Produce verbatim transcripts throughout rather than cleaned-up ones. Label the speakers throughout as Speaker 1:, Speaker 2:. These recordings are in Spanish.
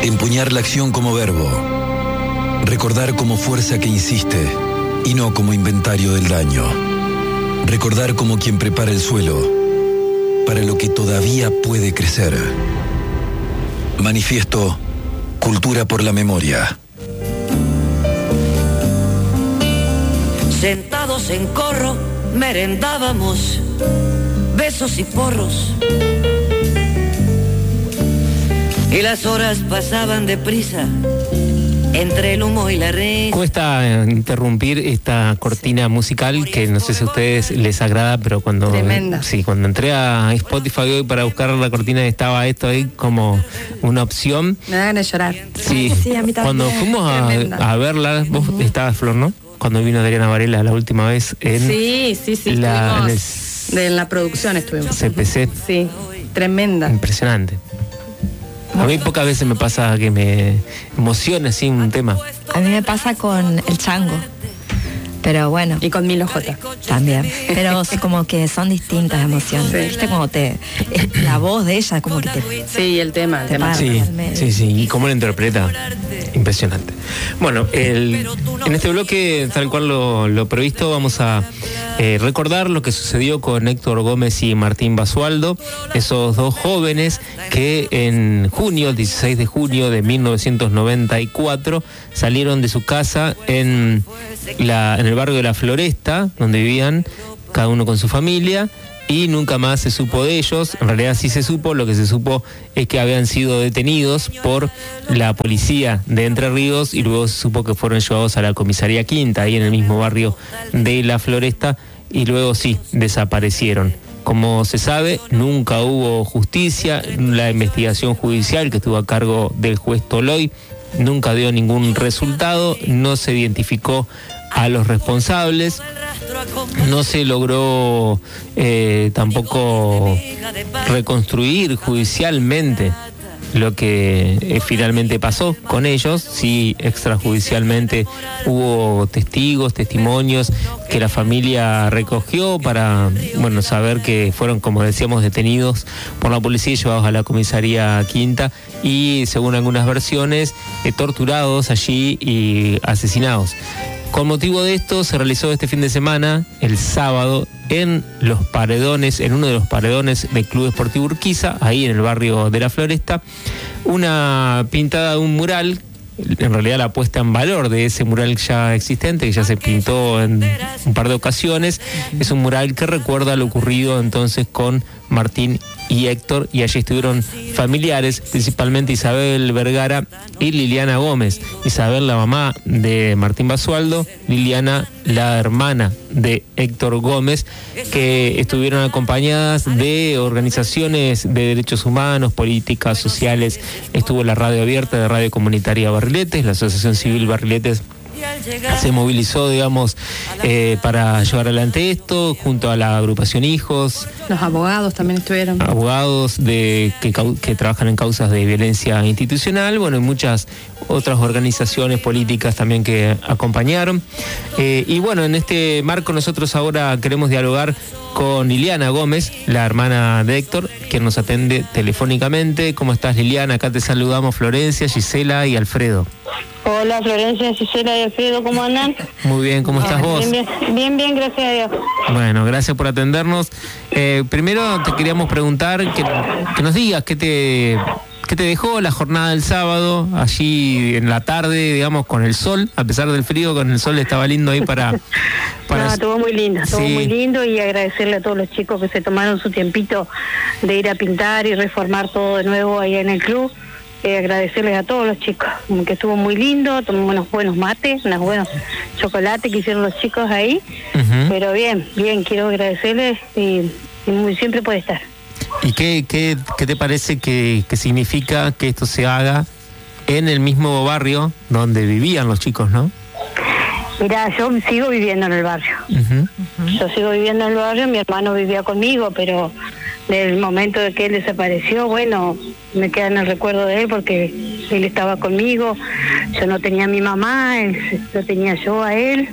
Speaker 1: Empuñar la acción como verbo. Recordar como fuerza que insiste y no como inventario del daño. Recordar como quien prepara el suelo para lo que todavía puede crecer. Manifiesto Cultura por la Memoria.
Speaker 2: Sentados en corro, merendábamos besos y porros. Y las horas pasaban deprisa entre el humo y la risa.
Speaker 3: Cuesta interrumpir esta cortina musical que no sé si a ustedes les agrada, pero cuando
Speaker 4: Tremenda.
Speaker 3: Sí, cuando entré a Spotify hoy para buscar la cortina estaba esto ahí como una opción.
Speaker 4: Me da ganas de llorar.
Speaker 3: Sí,
Speaker 4: Sí, a mí también.
Speaker 3: cuando fuimos
Speaker 4: Tremenda.
Speaker 3: a, a verla, vos estabas, Flor, ¿no? Cuando vino Adriana Varela la última vez en
Speaker 4: Sí, sí, sí,
Speaker 3: la, en el
Speaker 4: estuvimos de, en la producción estuvimos.
Speaker 3: C P C.
Speaker 4: Sí, tremenda.
Speaker 3: Impresionante. A mí pocas veces me pasa que me emociona así un tema.
Speaker 5: A mí me pasa con el chango, pero bueno.
Speaker 4: Y con Milo J.
Speaker 5: También, pero es como que son distintas emociones.
Speaker 4: Sí.
Speaker 5: Viste como te, es la voz de ella como que te,
Speaker 4: Sí, el tema, el
Speaker 5: te
Speaker 4: tema.
Speaker 5: marca
Speaker 3: Sí,
Speaker 5: al medio.
Speaker 3: sí, sí. Y cómo lo interpreta. Impresionante. Bueno, el, en este bloque, tal cual lo, lo previsto, vamos a eh, recordar lo que sucedió con Héctor Gómez y Martín Basualdo, esos dos jóvenes que en junio, el dieciséis de junio de mil novecientos noventa y cuatro, salieron de su casa en, la, en el barrio de La Floresta, donde vivían cada uno con su familia, y nunca más se supo de ellos. En realidad sí se supo, lo que se supo es que habían sido detenidos por la policía de Entre Ríos y luego se supo que fueron llevados a la comisaría Quinta, ahí en el mismo barrio de La Floresta, y luego sí, desaparecieron. Como se sabe, nunca hubo justicia. La investigación judicial que estuvo a cargo del juez Toloy nunca dio ningún resultado, no se identificó a los responsables, no se logró eh, tampoco reconstruir judicialmente lo que eh, finalmente pasó con ellos. Sí, extrajudicialmente hubo testigos, testimonios que la familia recogió para, bueno, saber que fueron, como decíamos, detenidos por la policía y llevados a la comisaría Quinta y, según algunas versiones, eh, torturados allí y asesinados. Con motivo de esto se realizó este fin de semana, el sábado, en los paredones, en uno de los paredones del Club Esportivo Urquiza, ahí en el barrio de La Floresta, una pintada de un mural, en realidad la puesta en valor de ese mural ya existente, que ya se pintó en un par de ocasiones. Es un mural que recuerda lo ocurrido entonces con Martín y Héctor, y allí estuvieron familiares, principalmente Isabel Vergara y Liliana Gómez. Isabel, la mamá de Martín Basualdo, Liliana, la hermana de Héctor Gómez, que estuvieron acompañadas de organizaciones de derechos humanos, políticas, sociales. Estuvo la radio abierta de Radio Comunitaria Barriletes, la Asociación Civil Barriletes se movilizó, digamos, eh, para llevar adelante esto, junto a la agrupación Hijos.
Speaker 4: Los abogados también estuvieron.
Speaker 3: Abogados de que, que trabajan en causas de violencia institucional, bueno, y muchas otras organizaciones políticas también que acompañaron. Eh, y bueno, en este marco nosotros ahora queremos dialogar con Liliana Gómez, la hermana de Héctor, que nos atende telefónicamente. ¿Cómo estás, Liliana? Acá te saludamos Florencia, Gisela y Alfredo.
Speaker 6: Hola, Florencia, Gisela y Alfredo, ¿cómo andan?
Speaker 3: Muy bien, ¿cómo estás vos?
Speaker 6: Bien, bien, bien, bien, gracias a Dios.
Speaker 3: Bueno, gracias por atendernos. Eh, primero te queríamos preguntar que, que nos digas qué te, qué te dejó la jornada del sábado, allí en la tarde, digamos, con el sol, a pesar del frío, con el sol estaba lindo ahí para... para...
Speaker 6: No, estuvo muy lindo, estuvo
Speaker 3: Sí.
Speaker 6: muy lindo, y agradecerle a todos los chicos que se tomaron su tiempito de ir a pintar y reformar todo de nuevo ahí en el club. Eh, agradecerles a todos los chicos, que estuvo muy lindo, tomamos unos buenos mates, unos buenos chocolates que hicieron los chicos ahí,
Speaker 3: Uh-huh.
Speaker 6: pero bien, bien, quiero agradecerles y, y muy, siempre puede estar.
Speaker 3: ¿Y qué, qué, qué te parece que, que significa que esto se haga en el mismo barrio donde vivían los chicos, no?
Speaker 6: Mirá, yo sigo viviendo en el barrio,
Speaker 3: Uh-huh.
Speaker 6: yo sigo viviendo en el barrio, mi hermano vivía conmigo, pero del momento de que él desapareció, bueno, me queda en el recuerdo de él porque él estaba conmigo, yo no tenía a mi mamá, él lo tenía yo a él,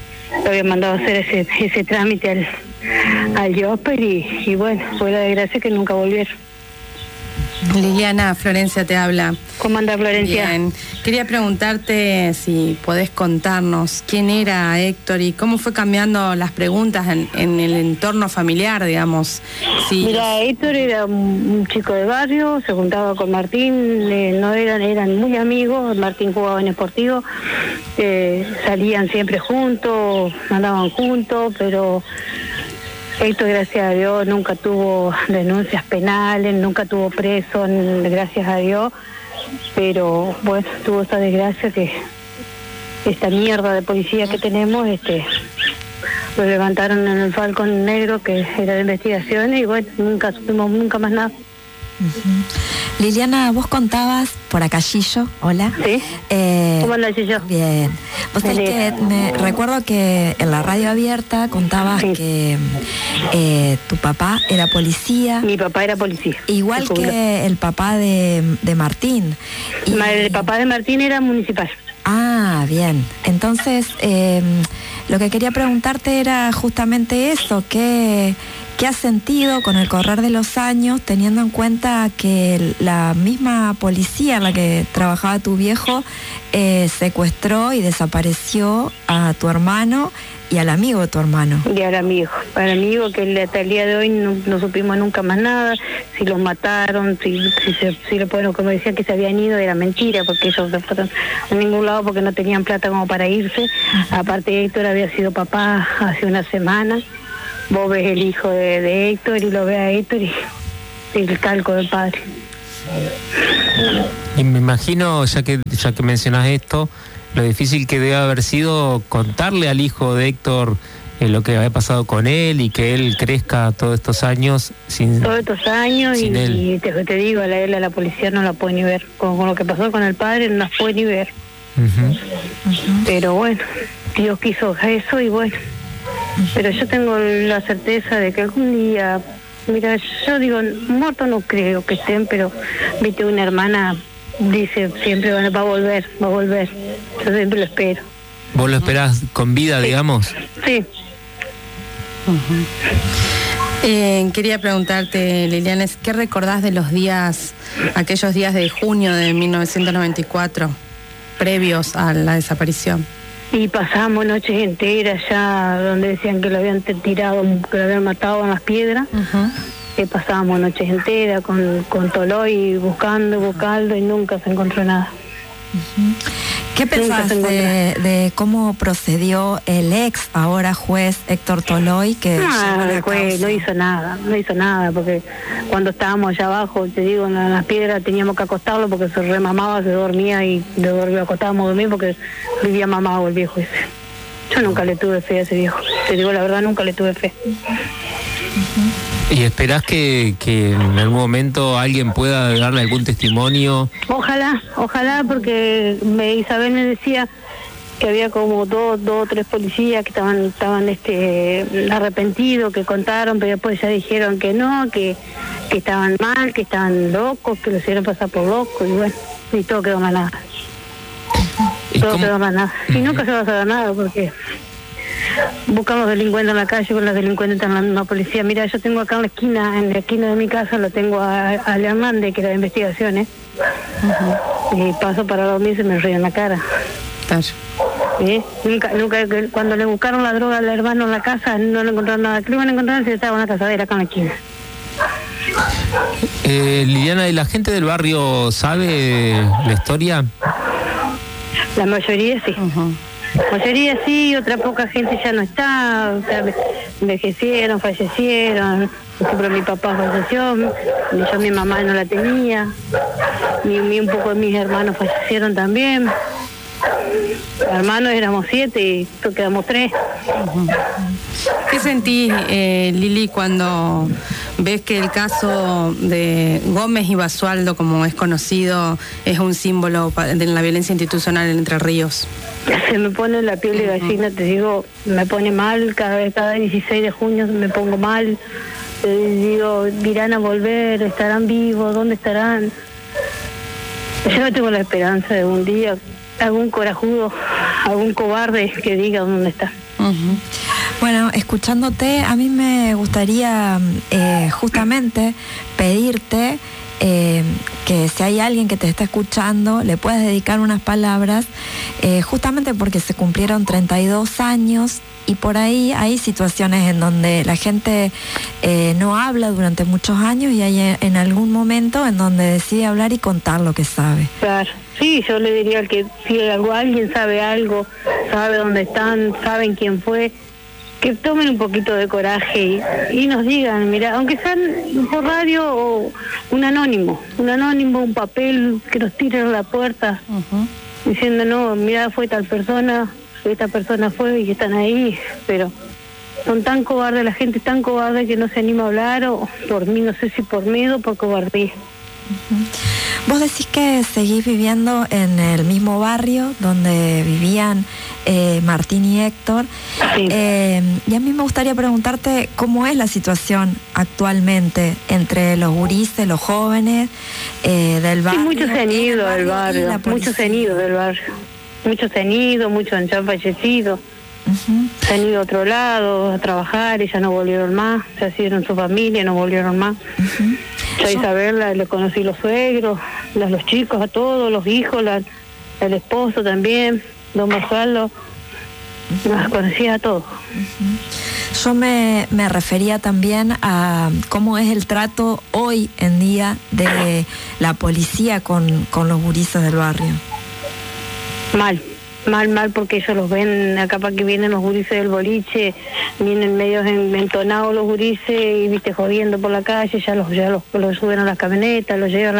Speaker 6: lo había mandado a hacer ese ese trámite al, al Josper y, y bueno, fue la desgracia que nunca volvieron.
Speaker 4: Liliana, Florencia te habla.
Speaker 6: ¿Cómo anda, Florencia?
Speaker 4: Bien. Quería preguntarte si podés contarnos quién era Héctor y cómo fue cambiando las preguntas en, en el entorno familiar, digamos. Si
Speaker 6: Mira, Héctor era un, un chico de barrio, se juntaba con Martín, eh, no eran eran muy amigos. Martín jugaba en Sportivo, eh, salían siempre juntos, andaban juntos, pero Héctor, gracias a Dios, nunca tuvo denuncias penales, nunca tuvo preso, gracias a Dios, pero bueno, tuvo esta desgracia que esta mierda de policía que tenemos, este, lo levantaron en el Falcón Negro, que era de investigación, y bueno, nunca supimos nunca más nada.
Speaker 5: Uh-huh. Liliana, vos contabas por acallillo, hola.
Speaker 6: Sí.
Speaker 5: Eh,
Speaker 6: ¿Cómo andás, yo?
Speaker 5: Bien. Vos sabés que me recuerdo que en la radio abierta contabas sí. que eh, tu papá era policía.
Speaker 6: Mi papá era policía.
Speaker 5: Igual que el papá de, de Martín.
Speaker 6: Y... El papá de Martín era municipal.
Speaker 5: Ah, bien. Entonces, eh, lo que quería preguntarte era justamente eso, ¿qué, qué has sentido con el correr de los años, teniendo en cuenta que la misma policía en la que trabajaba tu viejo eh, secuestró y desapareció a tu hermano y al amigo de tu hermano?
Speaker 6: Y al amigo, al amigo que hasta el día de hoy no, no supimos nunca más nada, si los mataron, si, si, se, si bueno, como decían que se habían ido, era mentira, porque ellos no fueron a ningún lado porque no tenían plata como para irse. Uh-huh. Aparte, Héctor había sido papá hace una semana. Vos ves el hijo de, de Héctor y lo ves a Héctor y, y el calco del padre.
Speaker 3: Y me imagino, ya que ya que mencionas esto, lo difícil que debe haber sido contarle al hijo de Héctor eh, lo que había pasado con él y que él crezca todos estos años sin
Speaker 6: todos estos años y, y te, te digo, a la, a la policía no la puede ni ver, con, con lo que pasó con el padre no la puede ni ver. Uh-huh. Uh-huh. Pero bueno, Dios quiso eso y bueno, uh-huh. Pero yo tengo la certeza de que algún día, mira, yo digo, muerto no creo que estén, pero viste, una hermana dice siempre va a volver, va a volver. Yo siempre lo espero.
Speaker 3: ¿Vos lo esperás con vida, sí. digamos?
Speaker 6: Sí.
Speaker 4: Uh-huh. Eh, quería preguntarte, Liliana, ¿qué recordás de los días, aquellos días de junio de mil novecientos noventa y cuatro, previos a la desaparición?
Speaker 6: Y pasamos noches enteras ya donde decían que lo habían tirado, que lo habían matado en las piedras. Uh-huh. Que pasábamos noches enteras con, con Toloy buscando, buscando y nunca se encontró nada.
Speaker 5: Uh-huh. ¿Qué pensás de, de cómo procedió el ex, ahora juez, Héctor Toloy? Que
Speaker 6: no, el juez no hizo nada, no hizo nada, porque cuando estábamos allá abajo, te digo, en las piedras teníamos que acostarlo porque se remamaba, se dormía y lo acostábamos a dormir porque vivía mamado el viejo ese. Yo nunca le tuve fe a ese viejo, te digo la verdad, nunca le tuve fe.
Speaker 5: Uh-huh.
Speaker 3: ¿Y esperás que, que en algún momento alguien pueda darle algún testimonio?
Speaker 6: Ojalá, ojalá, porque me, Isabel me decía que había como dos, dos o tres policías que estaban, estaban este arrepentidos, que contaron, pero después ya dijeron que no, que, que estaban mal, que estaban locos, que lo hicieron pasar por locos, y bueno, y todo quedó más nada. Todo cómo? quedó más nada. Y uh-huh. nunca se va a saber nada, porque buscamos delincuentes en la calle, con los delincuentes están en la policía. Mira, yo tengo acá en la esquina, en la esquina de mi casa, lo tengo a, a Hernández, que era de investigaciones. Uh-huh. Y paso para dormir y se me ríe en la cara. ¿Sí? Nunca, nunca, cuando le buscaron la droga al hermano en la casa, no le encontraron nada. ¿Qué le iban a encontrar si estaba en una casadera acá en la esquina?
Speaker 3: Eh, Liliana, ¿y la gente del barrio sabe la historia?
Speaker 6: La mayoría sí. Uh-huh. La mayoría sí, otra poca gente ya no está, o sea, envejecieron, fallecieron. Por ejemplo, mi papá falleció, yo mi mamá no la tenía, mi, mi, un poco de mis hermanos fallecieron también. Hermanos éramos siete y quedamos tres.
Speaker 4: Uh-huh. ¿Qué sentís, eh, Lili, cuando ves que el caso de Gómez y Basualdo, como es conocido, es un símbolo de la violencia institucional en Entre Ríos?
Speaker 6: Se me pone la piel de gallina, te digo, me pone mal, cada vez, cada dieciséis de junio me pongo mal, te digo, irán a volver, estarán vivos, ¿dónde estarán? Yo no tengo la esperanza de un día algún corajudo, algún cobarde que diga dónde está.
Speaker 5: Uh-huh. Bueno, escuchándote, a mí me gustaría eh, justamente pedirte eh, que si hay alguien que te está escuchando, le puedas dedicar unas palabras, eh, justamente porque se cumplieron treinta y dos años y por ahí hay situaciones en donde la gente eh, no habla durante muchos años y hay en algún momento en donde decide hablar y contar lo que sabe.
Speaker 6: Claro, sí, yo le diría que si algo, alguien sabe algo, sabe dónde están, saben quién fue, que tomen un poquito de coraje y, y nos digan, mira, aunque sean por radio o un anónimo, un anónimo, un papel que nos tiren a la puerta, uh-huh. diciendo, no, mira, fue tal persona, esta persona fue y están ahí, pero son tan cobardes, la gente es tan cobarde que no se anima a hablar, o por mí, no sé si por miedo o por cobardía.
Speaker 5: Uh-huh. Vos decís que seguís viviendo en el mismo barrio donde vivían eh, Martín y Héctor.
Speaker 6: Sí.
Speaker 5: Eh, y a mí me gustaría preguntarte cómo es la situación actualmente entre los gurises, los jóvenes eh, del barrio.
Speaker 6: Sí, muchos se han ido del barrio, muchos se han ido del barrio. Muchos se han ido, muchos han ya fallecido. Uh-huh. Se han ido a otro lado a trabajar y ya no volvieron más. Se hicieron su familia, no volvieron más. Uh-huh. Yo a Isabel la, le conocí los suegros, los, los chicos, a todos, los hijos, la, el esposo también, don Basualdo, uh-huh. Las conocía a todos.
Speaker 5: Uh-huh. Yo me, me refería también a cómo es el trato hoy en día de la policía con, con los gurises del barrio.
Speaker 6: Mal. Mal, mal, porque ellos los ven, acá para que vienen los gurises del boliche, vienen medios entonados los gurises y viste jodiendo por la calle, ya los, ya los, los suben a las camionetas, los llevan a